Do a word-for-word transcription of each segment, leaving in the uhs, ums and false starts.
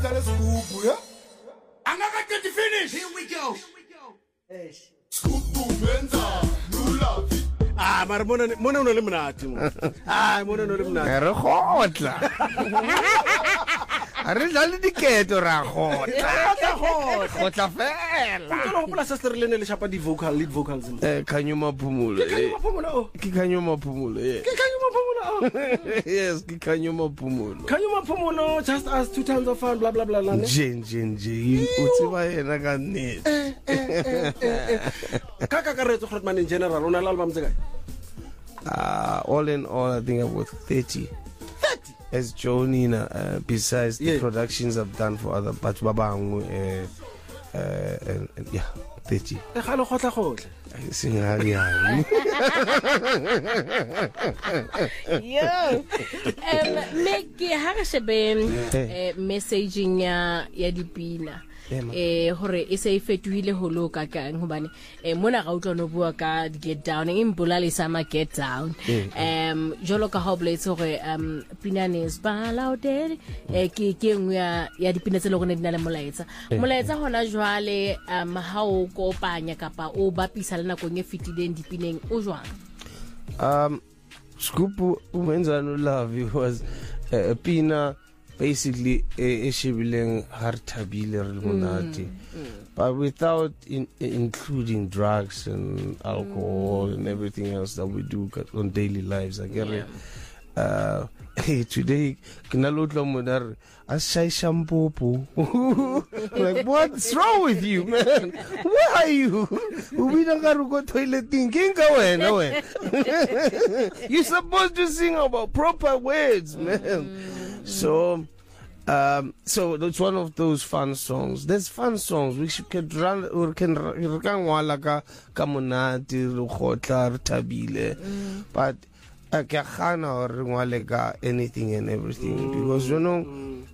Scoop, yeah? I'm not gonna get the finish. Here we go. Scoop, Benza, you love it. Ah, maar mona mona no le monate mo. Ah, mona no le monate. Re khotla. Are dale diketo ra khotla. Khotla fela. Ke lo pula sister le ne le chapa di vocal lead vocals mo. Eh kanyo maphumulo. Ke kanyo maphumulo o. Ke kanyo maphumulo. Ke kanyo maphumulo o. Yes, ke kanyo maphumulo. Kanyo maphumulo just as two times of fun blah blah blah la ne. Jen jen jen. Utsi ba yena ka nnete. Ka ka ka re Grootman in general ona album tse kae? Uh, all in all, I think I've got thirty. thirty? As Jonina, uh, besides the Yeah. productions I've done for other Batch Babangu, uh, uh, and, and yeah, thirty. E ga le khotla khotle. I sing hari hari. Yo. Um, make ha re shebe eh, messaging ya ya dipina. Eh hore e se e fetohile ho lo ka kang hobane eh mona ga utlwa no bua ka get down in bolale sama get down um jolo ka ha bletse hore um pina ne ba laudere eh ke ke ngwe ya ya dipina tse le go ne dina le molaetsa molaetsa hona jwale um ha o kopanya kapa o bapisa le nako nge fitileng dipineng o jwang um Scoop umenza no love it was uh, pina basically a shibiling hartabile monati but without in, including drugs and alcohol and everything else that we do on daily lives. I get it. Uh, hey, today kinalotla modar ashay shampoo. Like, what's wrong with you, man? Where are you? We don't gotta go toilet thinking. Go in, go in. You're supposed to sing about proper words, man. So, um, so it's one of those fun songs. There's fun songs which can run or can can walaka kamonati khotla tabile, but I can't or anything and everything because you know,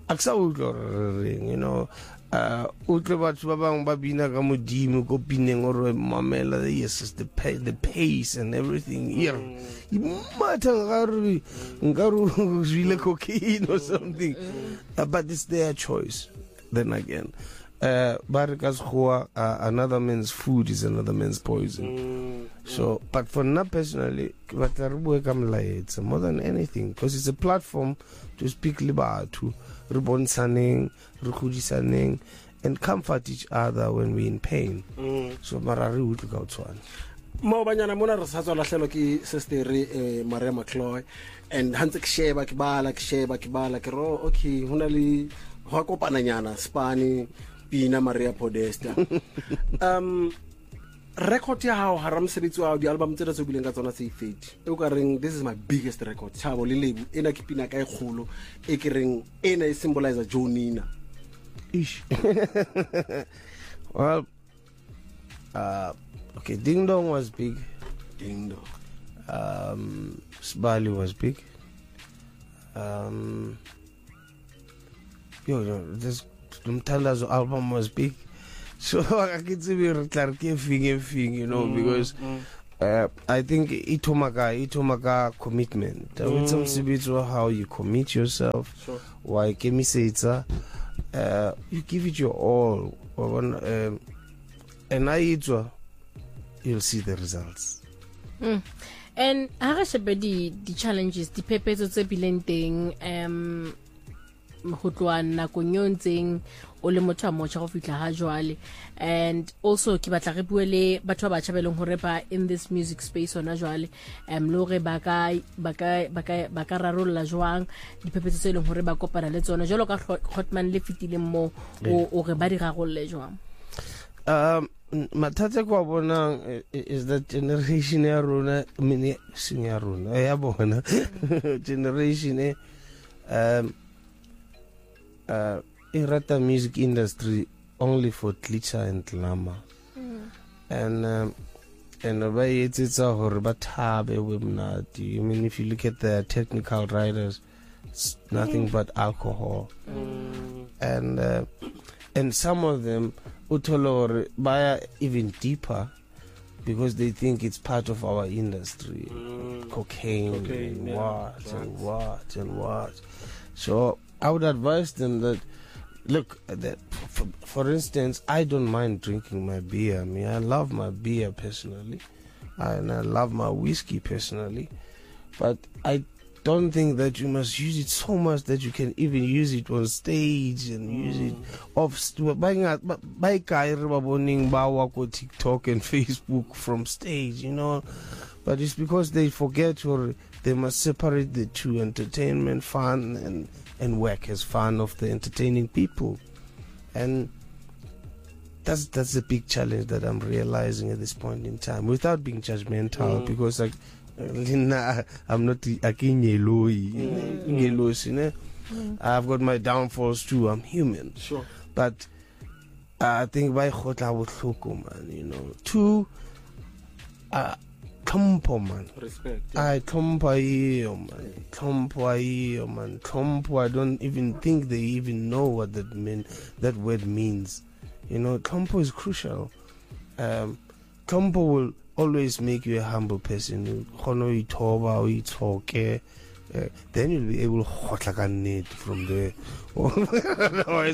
aksa you know. Uh, utle batho ba bang ba bina ka modimo go pineng or mamela yes the pay, the pace and everything here matha ngaru ngaru jile cocaine or something uh, but it's their choice then again uh barikas khoa uh, another man's food is another man's poison so but for me personally it's more than anything because it's a platform to speak libatu rebonsaneng rekhudisaneng and comfort each other when we're in pain mm. so marari o tlo ka tswana mo banyana mona re sa tswa lahlelo ke sister eh Maria McCloy and hantse ke sheba ke bala ke sheba ke bala ke ro okay hona le ho kopana nyana Spani Pina Maria Podesta um record ya hao ha ramsebetsi wa di album tse tse bileng ka tsona tse thirty e o ka reng this is my biggest record Thabo le lebu ena ke pina ka e kholo e ke reng ena e symbolize Jonina ish well uh okay Ding Dong was big Ding Dong um Sibali was big um yo yo this Mthandazo album was big. So I can see we clarify everything, you know, mm, because mm. Uh, I think itomaka itomaka commitment. Mm. With some sibits how you commit yourself. Sure. Why can say it's uh you give it your all. Um, and I you'll see the results. Mm. And how the the challenges, the papers of the bilending um hotwana nakong yontseng o le motho a motsha go fitla ha jwale and also ke batla re buele batho ba batjha beleng hore ba in this music space ona jwale um lo re ba ka ba ka ba ka rarolla jwang dipepetso tse leng hore ba kopana le tsona jalo ka Grootman le fitile mo o re ba di rarolle jwang um mathata kwa bona is that generation ya rona mini sinya rona ya bona generation e um uh irata music industry only for glitcher and glamour mm. and um, and by it's it's a hore ba thabe we mnati. I mean if you look at the technical writers it's nothing mm. but alcohol mm. and uh, and some of them utolore buy even deeper because they think it's part of our industry mm. cocaine, cocaine and yeah. what Drugs. and what and what so I would advise them that look, that for, for instance, I don't mind drinking my beer. I mean, I love my beer personally, and I love my whiskey personally, but I don't think that you must use it so much that you can even use it on stage and mm. use it off st- by by TikTok and Facebook from stage, you know. But it's because they forget, or they must separate the two, entertainment, fun, and and work as fun of the entertaining people. And that's that's a big challenge that I'm realizing at this point in time, without being judgmental, mm. because like Nah, I'm not a king yellow. I've got my downfalls too. I'm human. Sure. But uh, I think by Khotla would man, you know. Two uh Tompo man. Respect. Yeah. I Tompo man. Tompo man. Tompo, I don't even think they even know what that mean that word means. You know, Tompo is crucial. Um Tompo will always make you a humble person. Uh, then you'll be able to hot like a net from there. I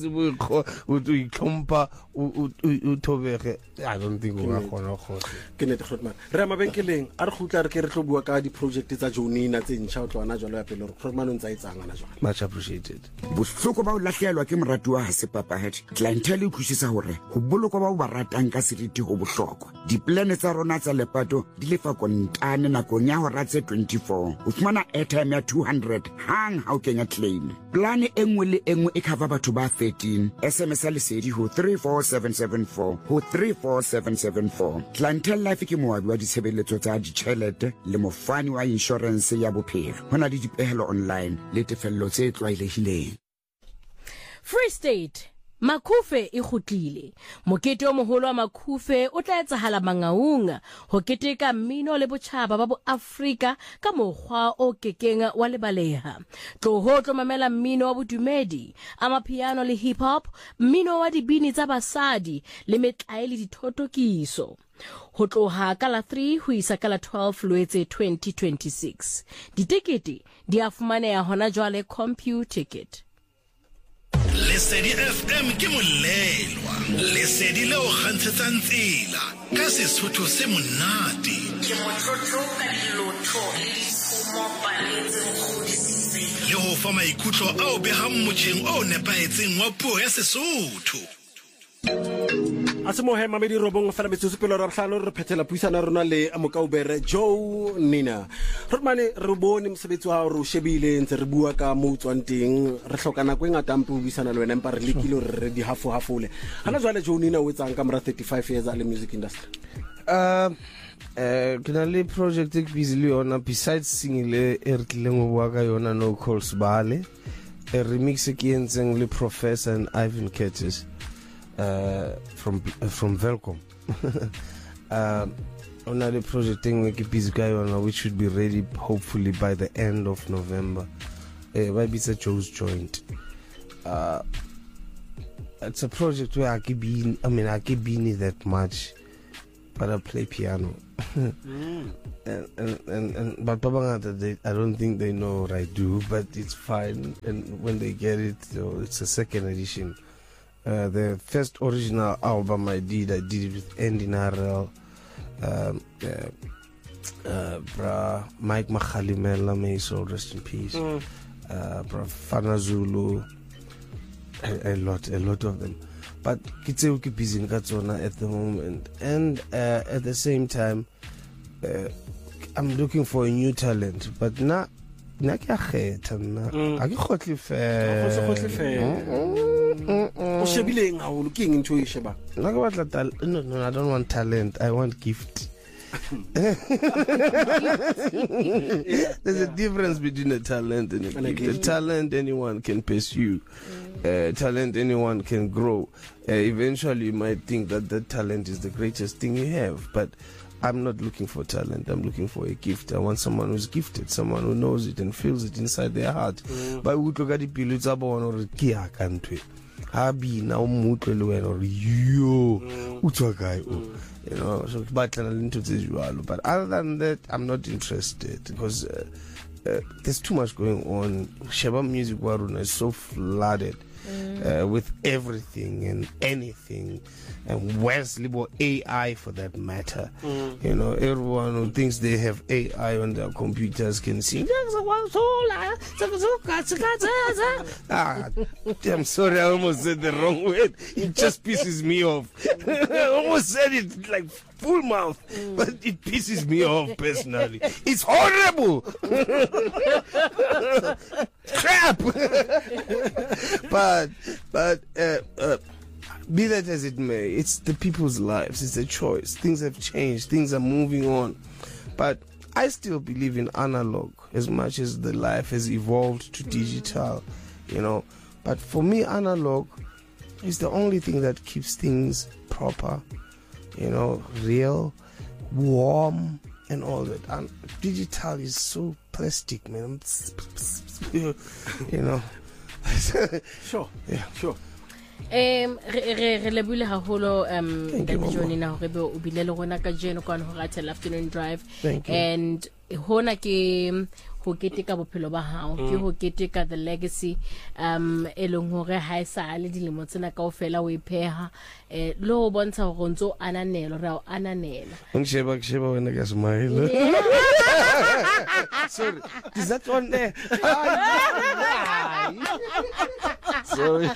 don't think we're going to hot. Kenneth Grootman. Rama Benkeleng, a re gutla re ke re tlo bua ka di project tsa Jonina tse ntšha o tloana jalo ya pele re Grootman o ntsa etsang ana jalo. Much appreciated. Bohloko ba o lahlehelwa ke morati wa hase papa head. Clientele e thušisa hore go boloko ba o ba ratang ka seriti go bohlokwa. Diplane tsa rona tsa lepato di lefa kontane nakong ya hora tse twenty-four. O fumana airtime ya two hundred hang ha o kenya claim. Plane e nngwe le e nngwe e cover batho ba thirteen. S M S a lesedi ho three four seven seven four ho three four seven seven four. Clientele Life ke moabi wa ditshebeletso tsa ditjhelete le mofani wa insurance ya bophelo. Hona le dipehelo online le tefello tse tlwaelehileng. Free State Makhufe e kgutlile. Mokete o moholo wa Makhufe o tla etsahala Mangaung ho keteka mmino le botjhaba ba bo Afrika ka mokgwa o kekeng wa lebaleha. Tloho tlo mamela mmino wa bodumedi, amapiano le hip hop, mmino wa dibini tsa basadi le metlae le dithotokiso. Ho tloha ka la three ho isa ka la twelve Loetse twenty twenty-six. Ditikete di a fumaneha hona jwale CompuTicket. Lesedi F M ke molelwa. Lesedi leo kgantshetsang tsela ka Sesotho se monate. Ke motlotlo ka dilotho le ditshumo paletse nkgodisitse. Le ho fa maikutlo ao behang motjheng o nepahetseng wa puo ya Sesotho. Asimo he mamedi robong fela metsotso pele ra hlano re phethela puisana rona le Mokaubere Jonina. Rotmane re bone mosebetsi wa re o shebile ntse re bua ka mo tswang teng re hlokana go engata mpe buisana le wena empa re lekile re di hafo hafole. Hana jwale Jonina o etsang ka mora thirty-five years ale music industry? Uh eh ke na le project e busy le yona besides singing le e re tlileng go bua ka yona no calls bale. A remix ke entseng le Professor and Ivan Curtis. Uh, from uh, from Velcom. uh, another project thing we keep busy guy on, which should be ready hopefully by the end of November. Uh, maybe it's a Joe's joint. Uh, it's a project where I keep being, I mean, I keep being that much, but I play piano. mm. and, and, and, and but they, I don't think they know what I do, but it's fine. And when they get it, you know, it's a second edition. Uh, the first original album I did, I did it with Andy Narell, um, uh, uh, bra, Mike Makhalimela, may so rest in peace, mm. uh, bra, Fana Zulu, a, a lot, a lot of them. But Kitse keep busy in Katsona at the moment, and uh, at the same time, uh, I'm looking for a new talent, but not. Na ke a kgetha nna a ke khotli fe go se khotli fe o shebileng a o looking into e sheba na ke batla talent. No, no, I don't want talent, I want gift. There's a difference between a talent and a gift. A talent anyone can pursue, uh, talent anyone can grow. Uh, eventually you might think that that talent is the greatest thing you have, but I'm not looking for talent. I'm looking for a gift. I want someone who's gifted, someone who knows it and feels it inside their heart. But we look at the people tsa bona re ke a kantwe. Ha bi na o mutle le wena re yo o tswa kae o. You know, so batlana le ntho tse jwalo. But other than that, I'm not interested because uh, uh, there's too much going on. Sheba music wa rona is so flooded. uh, with everything and anything, and Wesley or A I for that matter. Mm. You know, everyone who thinks they have A I on their computers can sing. Ah, I'm sorry, I almost said the wrong word. It just pisses me off. I almost said it like full mouth, mm. but it pisses me off personally. It's horrible. Crap. but but uh, uh, be that as it may, it's the people's lives. It's a choice. Things have changed. Things are moving on. But I still believe in analog as much as the life has evolved to digital, you know. But for me, analog is the only thing that keeps things proper, you know, real, warm, and all that. And digital is so plastic, man. You know. Sure. Yeah. Sure. Um re re lebule haholo um Ntate Johnny na hore be o bile le rona ka jeno kwa ho ratela afternoon drive. And hona ke ho keteka bophelo ba hao, ke ho keteka the legacy um eleng hore ha isa le dilemo tsena kaofela o ipheha eh lo bontsha hore ntso ananelo ra o ananela. Ngisheba ngisheba wena ke smile. Sorry, is that one there? Sorry.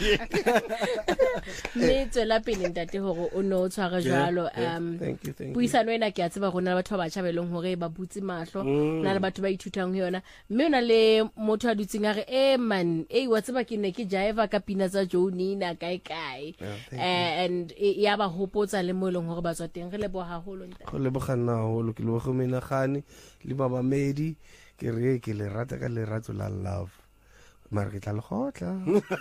Me tsela pele Ntate hore o no tshwara jwalo um thank you, thank you. Puisano ena ke a tseba rona batho ba batjha ba eleng hore ba butse mahlo na le batho ba ithutang ho yona mme ona le motho a dutseng a re eh man eh wa tseba ke ne ke jaiva ka pina tsa Johnny na kae kae and ya ba hopotsa le mo eleng hore ba tswa teng re lebo haholo Ntate go lebogana haholo ke lebo go menagane le baba medi ke re ke le rata ka le ratso la love mara ke tla le gotla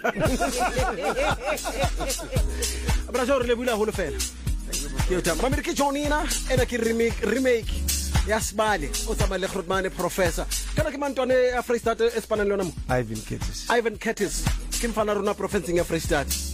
abra jo re le bula holo fela ke uta mamiri ke Johnny na ena ke remake remake ya Sibale o tsama le Grootman professor kana ke mantone ya Freestad Espanol lona mo Ivan Curtis Ivan Curtis ke mfana rona province ya Freestad